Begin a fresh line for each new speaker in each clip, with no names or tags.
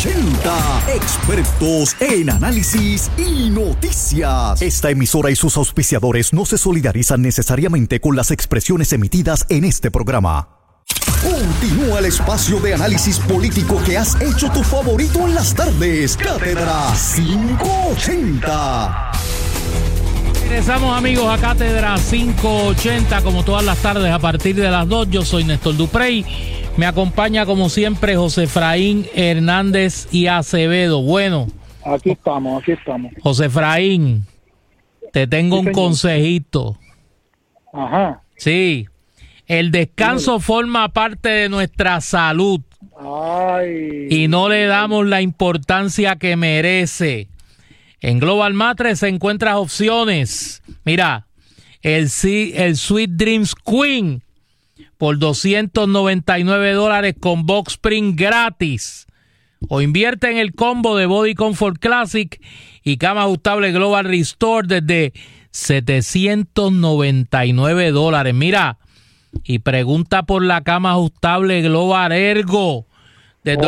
580, expertos en análisis y noticias. Esta emisora y sus auspiciadores no se solidarizan necesariamente con las expresiones emitidas en este programa. Continúa el espacio de análisis político que has hecho tu favorito en las tardes. Cátedra 580.
Regresamos, amigos, a Cátedra 580, como todas las tardes a partir de las 2. Yo soy Néstor Duprey. Me acompaña, como siempre, José Efraín Hernández y Acevedo. Bueno.
Aquí estamos.
José Efraín, te tengo un consejito.
Ajá.
Sí. El descanso forma parte de nuestra salud.
Ay.
Y no le damos la importancia que merece. En Global Mattress encuentras opciones. Mira, el Sweet Dreams Queen por $299 con box spring gratis. O invierte en el combo de Body Comfort Classic y cama ajustable Global Restore desde $799. Mira, y pregunta por la cama ajustable Global Ergo desde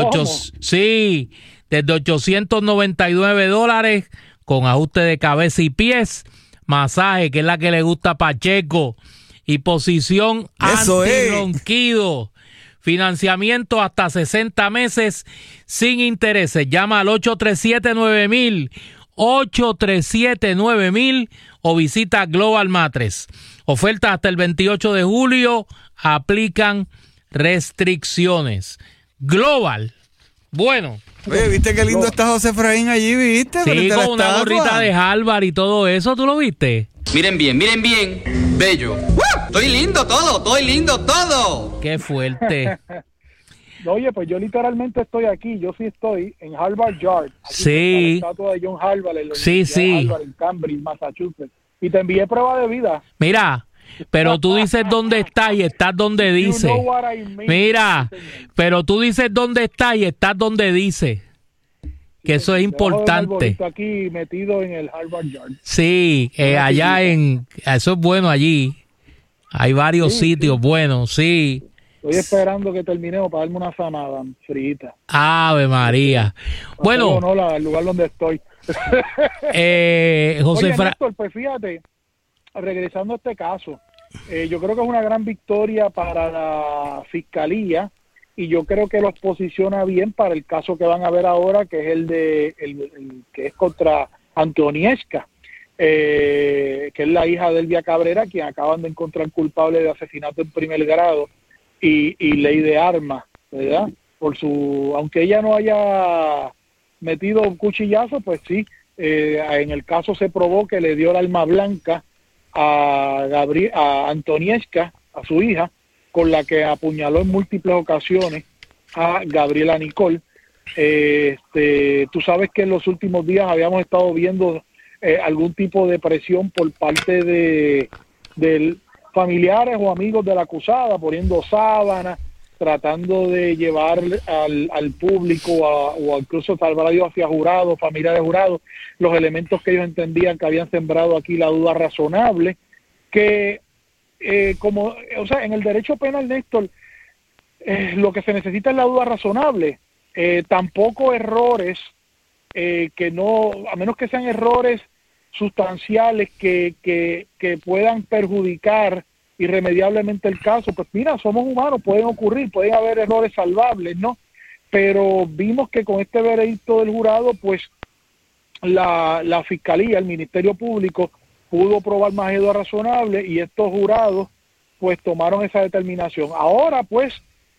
$899 con ajuste de cabeza y pies, masaje, que es la que le gusta a Pacheco, y posición anti-ronquido. Financiamiento hasta 60 meses sin intereses. Llama al 837-9000, 837-9000 o visita Global Mattress. Oferta hasta el 28 de julio. Aplican restricciones. Global. Bueno.
Oye, ¿viste qué lindo está José Efraín allí, viste?
Sí, con una gorrita de Harvard y todo eso, ¿tú lo viste?
Miren bien, bello. Estoy lindo todo.
Qué fuerte.
Oye, pues yo literalmente estoy aquí, yo sí estoy en Harvard Yard.
Sí.
La estatua de John Harvard en la
Universidad
de Harvard, en Cambridge, Massachusetts. Y te envié prueba de vida.
Mira, pero tú dices dónde estás y estás donde dice.
You know what I mean.
Mira, pero tú dices dónde estás y estás donde dice. Que eso es importante.
Estoy aquí metido en el Harvard Yard.
Sí, allá eso es bueno allí. Hay varios sitios buenos, sí.
Estoy esperando que terminemos para darme una sanada frita.
Ave María. Bueno.
No, el lugar donde estoy.
José
Néstor, pues fíjate, regresando a este caso, yo creo que es una gran victoria para la Fiscalía y yo creo que los posiciona bien para el caso que van a ver ahora, que es el que es contra Antoniesca, que es la hija de Elvia Cabrera, quien acaban de encontrar culpable de asesinato en primer grado y ley de armas, ¿verdad? Aunque ella no haya metido un cuchillazo, pues sí, en el caso se probó que le dio el arma blanca a Antoniesca, a su hija, con la que apuñaló en múltiples ocasiones a Gabriela Nicole. Tú sabes que en los últimos días habíamos estado viendo algún tipo de presión por parte de familiares o amigos de la acusada, poniendo sábanas, tratando de llevar al público o incluso salvar a Dios hacia jurados, familiares jurados, los elementos que ellos entendían que habían sembrado aquí la duda razonable, que en el derecho penal, Néstor, lo que se necesita es la duda razonable, tampoco errores que no, a menos que sean errores sustanciales que puedan perjudicar irremediablemente el caso, pues mira, somos humanos, pueden ocurrir, pueden haber errores salvables, ¿no? Pero vimos que con este veredicto del jurado, pues la Fiscalía, el Ministerio Público, pudo probar más duda razonable y estos jurados, pues tomaron esa determinación. Ahora, pues,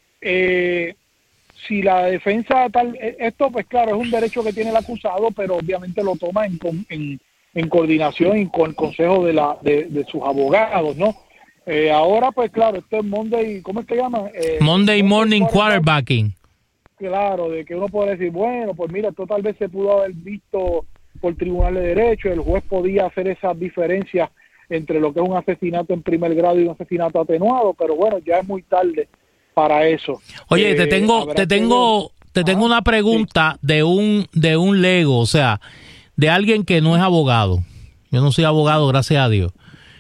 si la defensa esto, pues claro, es un derecho que tiene el acusado, pero obviamente lo toma en coordinación y con el consejo de sus abogados, ¿no? Ahora, pues claro, esto es Monday, ¿cómo es que llama?
Monday Morning Quarterbacking.
Claro, de que uno puede decir, bueno, pues mira, esto tal vez se pudo haber visto por tribunal de derecho, el juez podía hacer esas diferencias entre lo que es un asesinato en primer grado y un asesinato atenuado, pero bueno, ya es muy tarde para eso.
Oye, te tengo una pregunta de un lego, o sea, de alguien que no es abogado. Yo no soy abogado, gracias a Dios.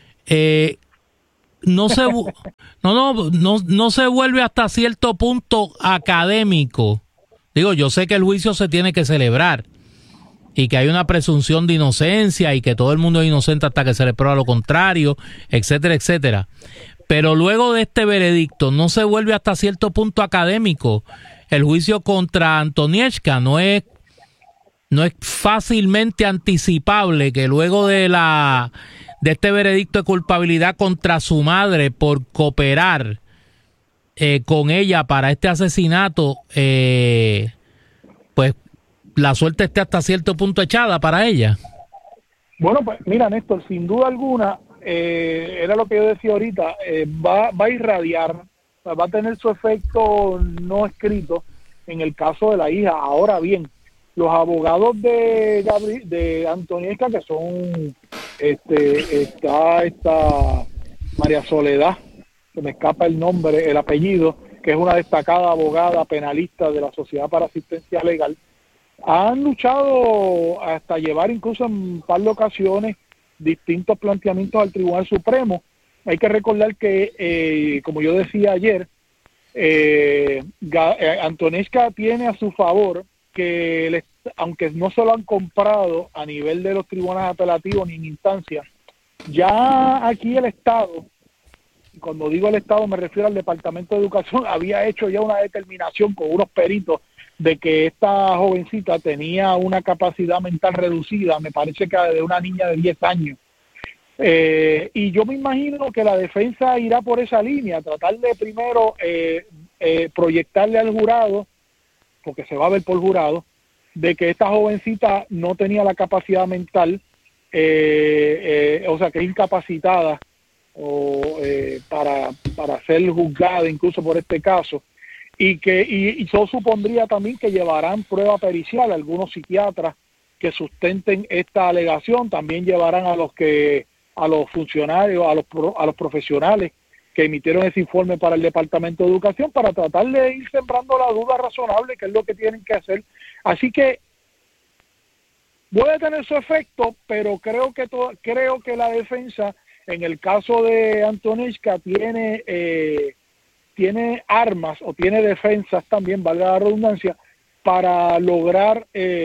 No se vuelve hasta cierto punto académico Digo, yo sé que el juicio se tiene que celebrar y que hay una presunción de inocencia y que todo el mundo es inocente hasta que se le prueba lo contrario, etcétera, etcétera. Pero luego de este veredicto, ¿no se vuelve hasta cierto punto académico el juicio contra Antonieshka? No es fácilmente anticipable que luego de este veredicto de culpabilidad contra su madre por cooperar con ella para este asesinato, pues la suerte esté hasta cierto punto echada para ella.
Bueno, pues mira, Néstor, sin duda alguna, era lo que yo decía ahorita, va a irradiar, va a tener su efecto no escrito en el caso de la hija. Ahora bien, los abogados de Antonieshka, que son está esta María Soledad, se me escapa el nombre, el apellido, que es una destacada abogada penalista de la Sociedad para Asistencia Legal, han luchado hasta llevar incluso en un par de ocasiones distintos planteamientos al Tribunal Supremo. Hay que recordar que, como yo decía ayer, Antonieshka tiene a su favor que, aunque no se lo han comprado a nivel de los tribunales apelativos ni en instancia, ya aquí el Estado, cuando digo el Estado me refiero al Departamento de Educación, había hecho ya una determinación con unos peritos de que esta jovencita tenía una capacidad mental reducida, me parece que de una niña de 10 años. Y yo me imagino que la defensa irá por esa línea, tratar de primero proyectarle al jurado, porque se va a ver por jurado, de que esta jovencita no tenía la capacidad mental, o sea, que es incapacitada para ser juzgada incluso por este caso, y eso supondría también que llevarán prueba pericial algunos psiquiatras que sustenten esta alegación, también llevarán a los funcionarios, a los profesionales que emitieron ese informe para el Departamento de Educación, para tratar de ir sembrando la duda razonable, que es lo que tienen que hacer. Así que puede tener su efecto, pero creo que la defensa, en el caso de Antonieshka, tiene armas o tiene defensas también, valga la redundancia, para lograr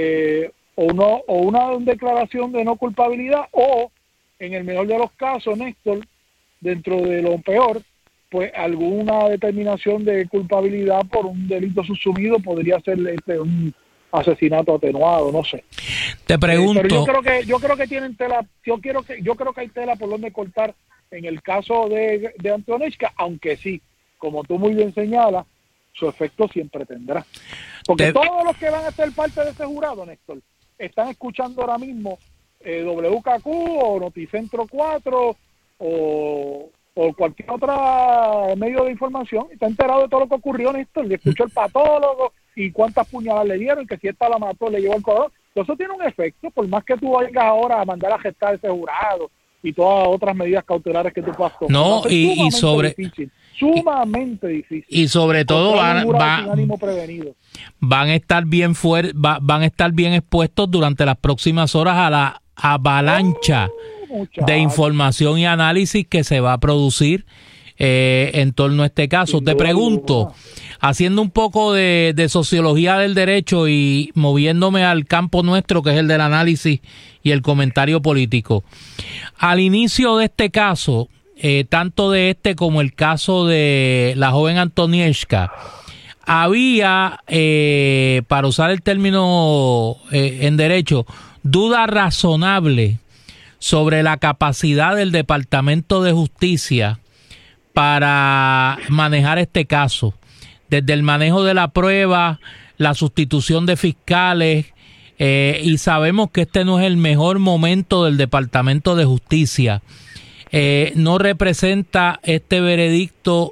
una declaración de no culpabilidad, o en el mejor de los casos, Néstor, dentro de lo peor, pues alguna determinación de culpabilidad por un delito subsumido, podría ser un asesinato atenuado, no sé.
Te pregunto.
Pero yo creo que tienen tela, yo creo que hay tela por donde cortar en el caso de Antonieshka, aunque sí, como tú muy bien señalas, su efecto siempre tendrá. Porque todos los que van a ser parte de ese jurado, Néstor, están escuchando ahora mismo WKQ o Noticentro 4 o cualquier otro medio de información, está enterado de todo lo que ocurrió, Néstor, le escuchó el patólogo y cuántas puñaladas le dieron, que si esta la mató, le llevó el corazón. Eso tiene un efecto, por más que tú vengas ahora a mandar a gestar ese jurado y todas otras medidas cautelares que tú puedas tomar.
No, y
sumamente difícil.
Y sobre todo van a estar bien van a estar bien expuestos durante las próximas horas a la avalancha de información y análisis que se va a producir en torno a este caso. Te pregunto, haciendo un poco de sociología del derecho y moviéndome al campo nuestro, que es el del análisis y el comentario político, al inicio de este caso, tanto de este como el caso de la joven Antonieshka, había, para usar el término en derecho, duda razonable sobre la capacidad del Departamento de Justicia para manejar este caso, desde el manejo de la prueba, la sustitución de fiscales, y sabemos que este no es el mejor momento del Departamento de Justicia. No representa este veredicto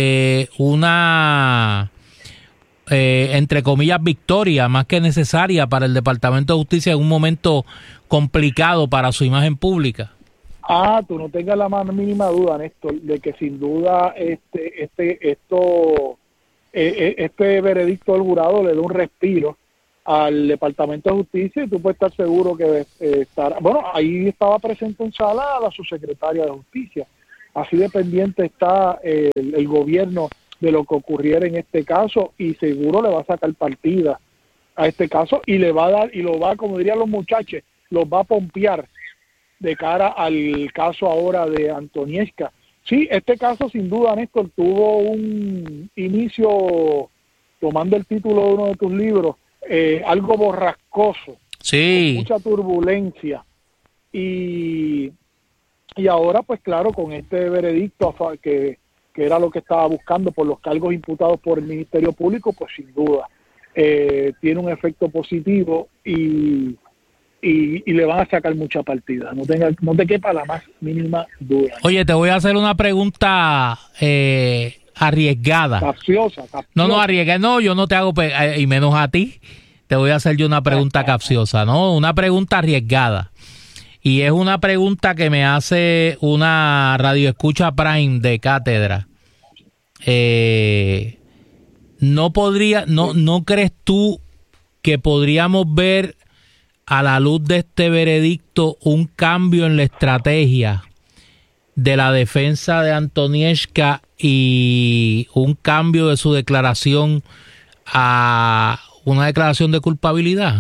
una entre comillas victoria más que necesaria para el Departamento de Justicia en un momento complicado para su imagen pública.
Tú no tengas la más mínima duda, Néstor, de que sin duda este veredicto del jurado le da un respiro al Departamento de Justicia, y tú puedes estar seguro que estará. Bueno, ahí estaba presente en sala la subsecretaria de Justicia. Así de pendiente está el gobierno de lo que ocurriera en este caso, y seguro le va a sacar partida a este caso y le va a dar, y lo va, como dirían los muchachos, los va a pompear de cara al caso ahora de Antonieshka. Sí, este caso sin duda, Néstor, tuvo un inicio, tomando el título de uno de tus libros, algo borrascoso,
sí,
con mucha turbulencia, y ahora pues claro, con este veredicto que era lo que estaba buscando por los cargos imputados por el Ministerio Público, pues sin duda tiene un efecto positivo y le van a sacar mucha partida, no te quepa la más mínima duda.
Oye, te voy a hacer una pregunta arriesgada.
Capciosa.
No, arriesgada, no, yo no te hago, y menos a ti, te voy a hacer yo una pregunta capciosa, ¿no? Una pregunta arriesgada. Y es una pregunta que me hace una radioescucha Prime de Cátedra. ¿No crees tú que podríamos ver a la luz de este veredicto un cambio en la estrategia de la defensa de Antonieshka y un cambio de su declaración a una declaración de culpabilidad?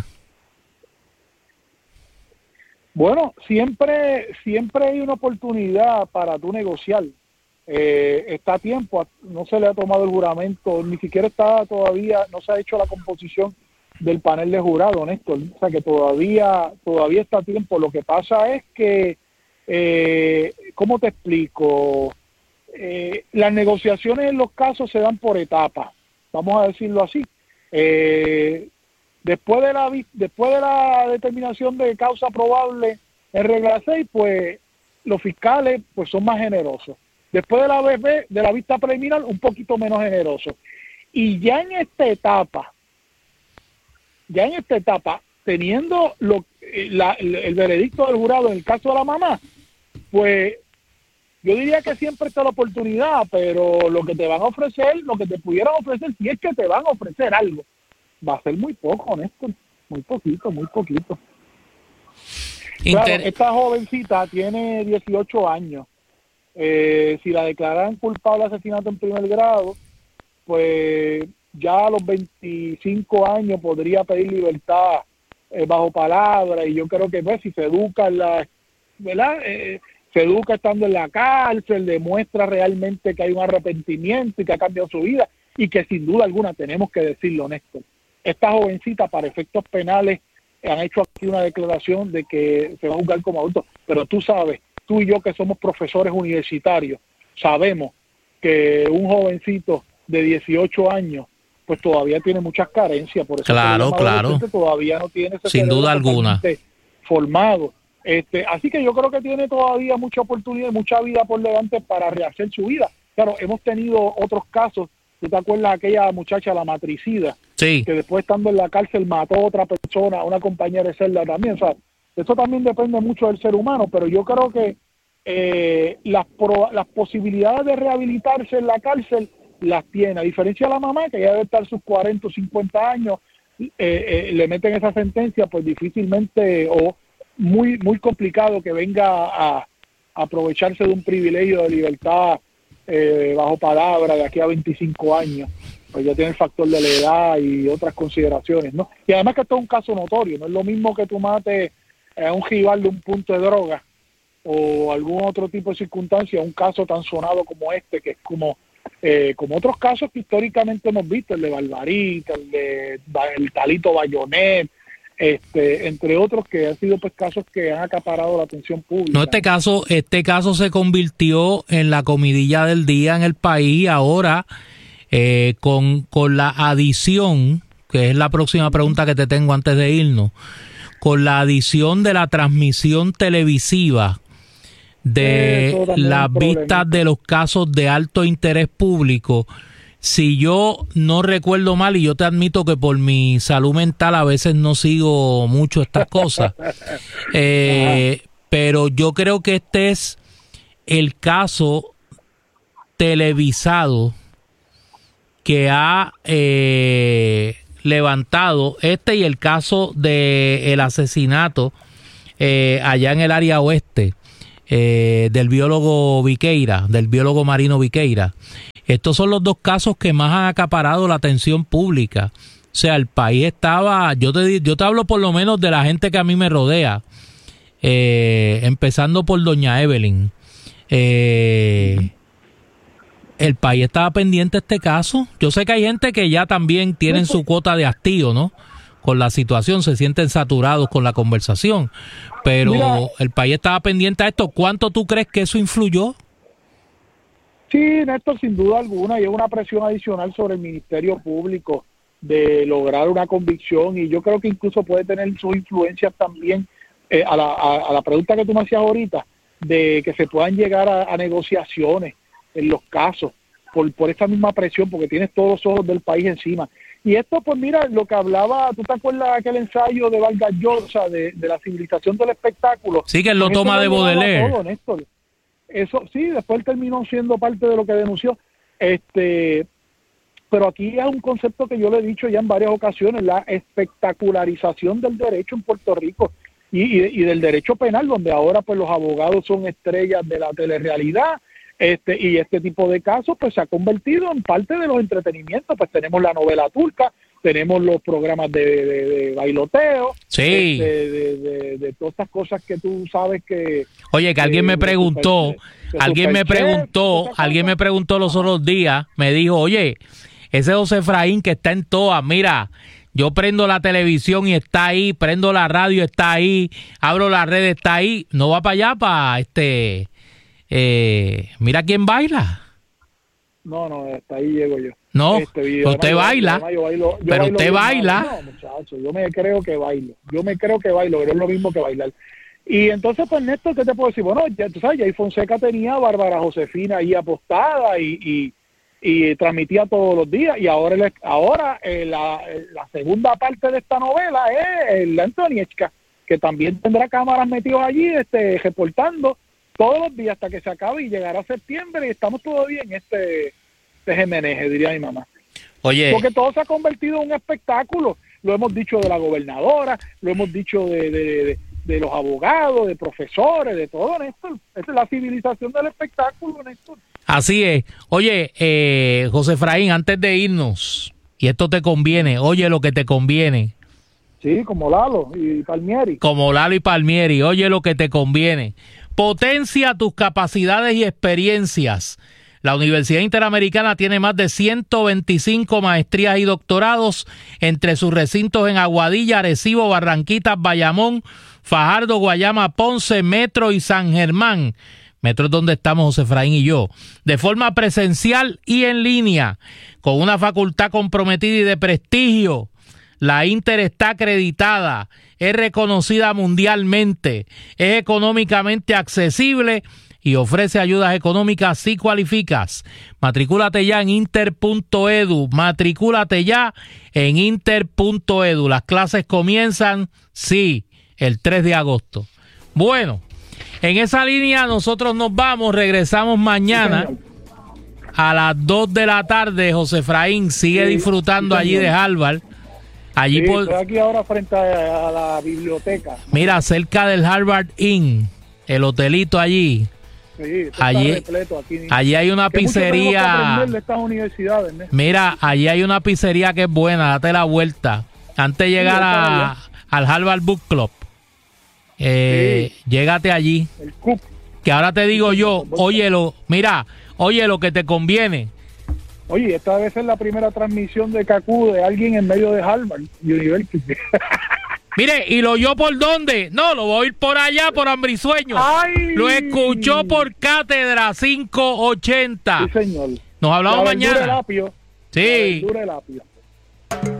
Bueno, siempre hay una oportunidad para tú negociar. Está a tiempo, no se le ha tomado el juramento, ni siquiera está todavía, no se ha hecho la composición del panel de jurado, Néstor. O sea que todavía está a tiempo. Lo que pasa es que, ¿cómo te explico? Las negociaciones en los casos se dan por etapas, vamos a decirlo así. Después de la determinación de causa probable en regla 6, pues los fiscales pues son más generosos. Después de la vista preliminar, un poquito menos generosos. Y ya en esta etapa, teniendo el veredicto del jurado en el caso de la mamá, pues yo diría que siempre está la oportunidad, pero lo que te van a ofrecer, lo que te pudieran ofrecer, si es que te van a ofrecer algo, va a ser muy poco, Néstor, muy poquito. Claro, esta jovencita tiene 18 años. Si la declararan culpable de asesinato en primer grado, pues ya a los 25 años podría pedir libertad bajo palabra, y yo creo que pues si se educa ¿verdad? Se educa estando en la cárcel, demuestra realmente que hay un arrepentimiento y que ha cambiado su vida, y que sin duda alguna, tenemos que decirlo, Néstor, esta jovencita para efectos penales han hecho aquí una declaración de que se va a juzgar como adulto, pero tú sabes, tú y yo que somos profesores universitarios, sabemos que un jovencito de 18 años pues todavía tiene muchas carencias, por eso
claro,
todavía no tiene ese
sin duda alguna
formado. Así que yo creo que tiene todavía mucha oportunidad, mucha vida por delante para rehacer su vida. Claro, hemos tenido otros casos. ¿Tú te acuerdas de aquella muchacha, la matricida?
Sí.
Que después estando en la cárcel mató a otra persona, a una compañera de celda también. O sea, eso también depende mucho del ser humano, pero yo creo que las posibilidades de rehabilitarse en la cárcel las tiene. A diferencia de la mamá, que ya debe estar sus 40 o 50 años, le meten esa sentencia, pues difícilmente o muy complicado que venga a aprovecharse de un privilegio de libertad bajo palabra de aquí a 25 años. Pues ya tiene el factor de la edad y otras consideraciones, ¿no? Y además que esto es un caso notorio, no es lo mismo que tú mates a un rival de un punto de droga o algún otro tipo de circunstancia, un caso tan sonado como este, que es como otros casos que históricamente hemos visto, el de Barbarita, el Talito Bayonet, entre otros que han sido pues casos que han acaparado la atención pública.
No, este caso se convirtió en la comidilla del día en el país ahora, con la adición, que es la próxima pregunta que te tengo antes de irnos, con la adición de la transmisión televisiva de las vistas de los casos de alto interés público. Si yo no recuerdo mal, y yo te admito que por mi salud mental a veces no sigo mucho estas cosas, pero yo creo que este es el caso televisado que ha levantado, y el caso del asesinato allá en el área oeste, del biólogo Viqueira, del biólogo marino Viqueira. estos son los dos casos que más han acaparado la atención pública. O sea, el país estaba, yo te hablo por lo menos de la gente que a mí me rodea, empezando por doña Evelyn. El país estaba pendiente de este caso. Yo sé que hay gente que ya también tienen su cuota de hastío, ¿no? Con la situación, se sienten saturados con la conversación, pero mira, el país estaba pendiente a esto. ¿Cuánto tú crees que eso influyó?
Sí, Néstor, sin duda alguna, y es una presión adicional sobre el Ministerio Público de lograr una convicción, y yo creo que incluso puede tener sus influencias también a la pregunta que tú me hacías ahorita, de que se puedan llegar a negociaciones en los casos por esta misma presión, porque tienes todos los ojos del país encima. Y esto, pues mira, lo que hablaba, ¿tú te acuerdas de aquel ensayo de Vargas Llosa de la civilización del espectáculo?
Sí, que él lo toma de Baudelaire.
Todo, Néstor. Eso sí, después terminó siendo parte de lo que denunció. Pero aquí es un concepto que yo le he dicho ya en varias ocasiones, la espectacularización del derecho en Puerto Rico y del derecho penal, donde ahora pues los abogados son estrellas de la telerrealidad. Y este tipo de casos pues se ha convertido en parte de los entretenimientos. Pues tenemos la novela turca, tenemos los programas de bailoteo,
sí,
de todas estas cosas que tú sabes que...
Oye, que alguien me preguntó, alguien me preguntó los otros días, me dijo, oye, ese José Efraín que está en todas, mira, yo prendo la televisión y está ahí, prendo la radio, está ahí, abro la red, está ahí, no va para allá, para mira quién baila.
No, hasta ahí llego yo.
No, usted baila, pero usted baila.
No, muchacho, yo me creo que bailo, pero es lo mismo que bailar. Y entonces, pues, Néstor, ¿qué te puedo decir? Bueno, ya tú sabes, Jay Fonseca tenía a Bárbara Josefina ahí apostada y transmitía todos los días, y ahora la segunda parte de esta novela es la Antoniechka, que también tendrá cámaras metidas allí, reportando todos los días hasta que se acabe, y llegará septiembre y estamos todavía en este gemeneje, diría mi mamá.
Oye, porque
todo se ha convertido en un espectáculo. Lo hemos dicho de la gobernadora, lo hemos dicho de los abogados, de profesores, de todo, Néstor. Esa es la civilización del espectáculo, Néstor.
Así es. Oye, José Efraín, antes de irnos, y esto te conviene, oye lo que te conviene.
Sí, como Lalo y Palmieri.
Como Lalo y Palmieri, oye lo que te conviene. Potencia tus capacidades y experiencias. La Universidad Interamericana tiene más de 125 maestrías y doctorados entre sus recintos en Aguadilla, Arecibo, Barranquitas, Bayamón, Fajardo, Guayama, Ponce, Metro y San Germán. Metro es donde estamos José Efraín y yo. De forma presencial y en línea, con una facultad comprometida y de prestigio. La Inter está acreditada, es reconocida mundialmente, es económicamente accesible y ofrece ayudas económicas si cualificas. Matricúlate ya en inter.edu, Las clases comienzan, sí, el 3 de agosto. Bueno, en esa línea nosotros nos vamos, regresamos mañana a las 2 de la tarde. José Efraín sigue disfrutando allí de Harvard. Allí
estoy aquí ahora frente a la biblioteca.
Mira, cerca del Harvard Inn, el hotelito allí.
Sí,
allí,
está repleto aquí.
Allí hay una pizzería.
De estas universidades, ¿no?
Mira, allí hay una pizzería que es buena, date la vuelta. Antes de llegar al Harvard Book Club, llégate allí.
El CUP.
Que ahora te digo yo, óyelo, mira, oye lo que te conviene.
Oye, esta debe ser la primera transmisión de Cacú de alguien en medio de Harvard University.
Mire, ¿y lo oyó por dónde? No, lo voy a oír por allá, por Hambrisueño.
¡Ay!
Lo escuchó por Cátedra 580.
Sí, señor.
Nos hablamos mañana.
El apio.
Sí.
El apio.